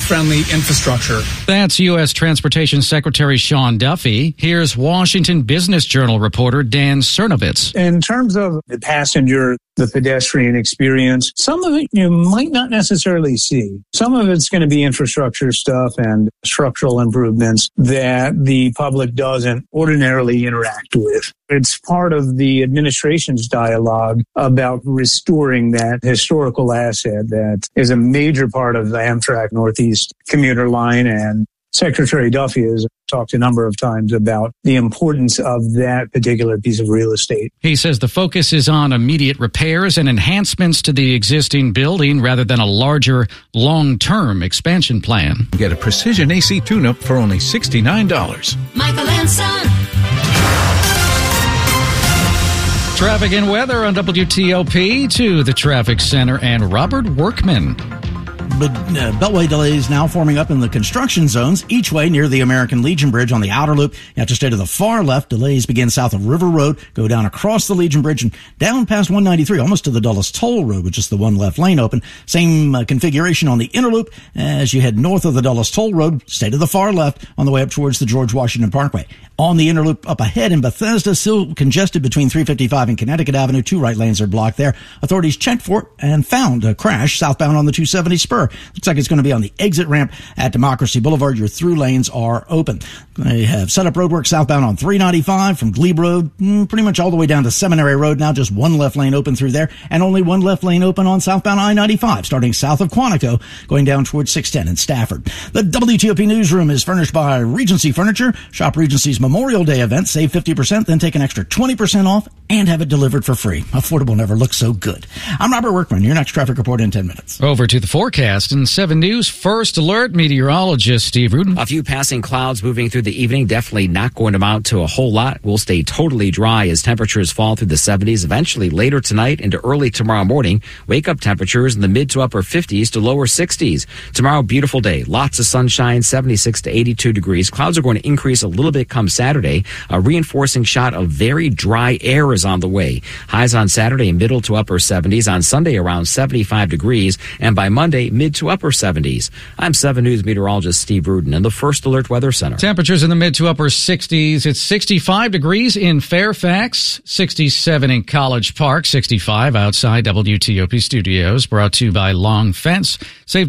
climate-friendly infrastructure. That's U.S. Transportation Secretary Sean Duffy. Here's Washington Business Journal reporter Dan Cernovitz. In terms of the passenger, the pedestrian experience, some of it you might not necessarily see. Some of it's going to be infrastructure stuff and structural improvements that the public doesn't ordinarily interact with. It's part of the administration's dialogue about restoring that historical asset that is a major part of the Amtrak Northeast commuter line. And Secretary Duffy has talked a number of times about the importance of that particular piece of real estate. He says the focus is on immediate repairs and enhancements to the existing building rather than a larger, long-term expansion plan. Get a Precision AC tune-up for only $69. Michael and Son. Traffic and weather on WTOP to the traffic center and Robert Workman. But beltway delays now forming up in the construction zones each way near the American Legion Bridge on the outer loop. You have to stay to the far left. Delays begin south of River Road, go down across the Legion Bridge and down past 193, almost to the Dulles Toll Road with just the one left lane open. Same configuration on the inner loop as you head north of the Dulles Toll Road. Stay to the far left on the way up towards the George Washington Parkway. On the inner loop up ahead in Bethesda, still congested between 355 and Connecticut Avenue. 2 right lanes are blocked there. Authorities checked for it and found a crash southbound on the 270 spur. Looks like it's going to be on the exit ramp at Democracy Boulevard. Your through lanes are open. They have set up roadwork southbound on 395 from Glebe Road, pretty much all the way down to Seminary Road. Now just one left lane open through there and only one left lane open on southbound I-95, starting south of Quantico, going down towards 610 in Stafford. The WTOP newsroom is furnished by Regency Furniture. Shop Regency's Memorial Day event. Save 50%, then take an extra 20% off and have it delivered for free. Affordable never looked so good. I'm Robert Workman. Your next traffic report in 10 minutes. Over to the forecast in 7 News. First alert meteorologist Steve Rudin. A few passing clouds moving through the evening. Definitely not going to amount to a whole lot. We'll stay totally dry as temperatures fall through the 70s. Eventually later tonight into early tomorrow morning, wake up temperatures in the mid to upper 50s to lower 60s. Tomorrow, beautiful day. Lots of sunshine, 76 to 82 degrees. Clouds are going to increase a little bit come Saturday. A reinforcing shot of very dry air is on the way. Highs on Saturday, middle to upper 70s. On Sunday, around 75 degrees. And by Monday, mid to upper 70s. I'm 7 News meteorologist Steve Rudin in the First Alert Weather Center. Temperatures in the mid to upper 60s. It's 65 degrees in Fairfax, 67 in College Park, 65 outside WTOP studios. Brought to you by Long Fence. Save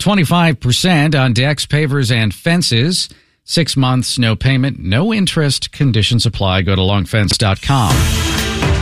25% on decks, pavers, and fences. 6 months, no payment, no interest. Conditions apply. Go to longfence.com.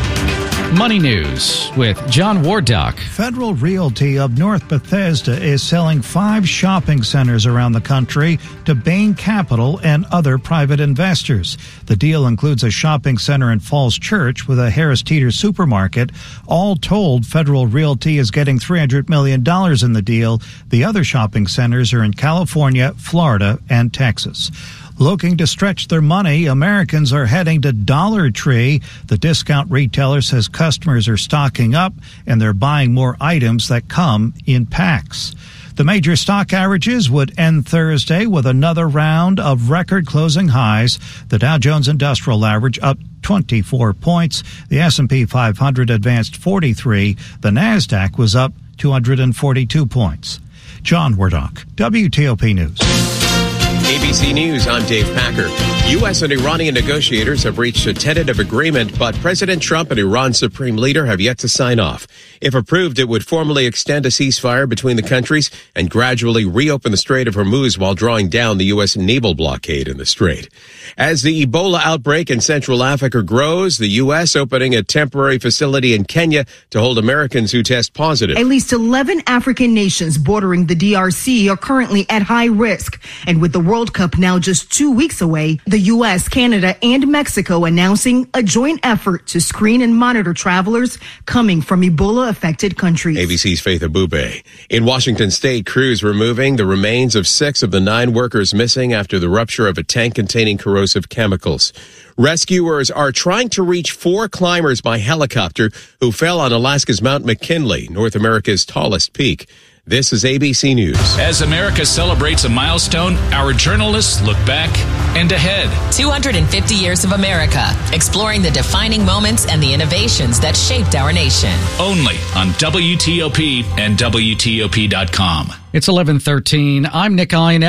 Money News with John Wardock. Federal Realty of North Bethesda is selling 5 shopping centers around the country to Bain Capital and other private investors. The deal includes a shopping center in Falls Church with a Harris Teeter supermarket. All told, Federal Realty is getting $300 million in the deal. The other shopping centers are in California, Florida, and Texas. Looking to stretch their money, Americans are heading to Dollar Tree. The discount retailer says customers are stocking up and they're buying more items that come in packs. The major stock averages would end Thursday with another round of record closing highs. The Dow Jones Industrial Average up 24 points. The S&P 500 advanced 43. The NASDAQ was up 242 points. John Wardock, WTOP News. ABC News, I'm Dave Packer. U.S. and Iranian negotiators have reached a tentative agreement, but President Trump and Iran's supreme leader have yet to sign off. If approved, it would formally extend a ceasefire between the countries and gradually reopen the Strait of Hormuz while drawing down the U.S. naval blockade in the strait. As the Ebola outbreak in Central Africa grows, the U.S. opening a temporary facility in Kenya to hold Americans who test positive. At least 11 African nations bordering the DRC are currently at high risk. And with the World Cup now just 2 weeks away, the U.S., Canada, and Mexico announcing a joint effort to screen and monitor travelers coming from Ebola-affected countries. ABC's Faith Abube. In Washington State, crews removing the remains of 6 of the 9 workers missing after the rupture of a tank containing corrosive chemicals. Rescuers are trying to reach 4 climbers by helicopter who fell on Alaska's Mount McKinley, North America's tallest peak. This is ABC News. As America celebrates a milestone, our journalists look back and ahead. 250 years of America, exploring the defining moments and the innovations that shaped our nation. Only on WTOP and WTOP.com. It's 11:13. I'm Nick Iannelli.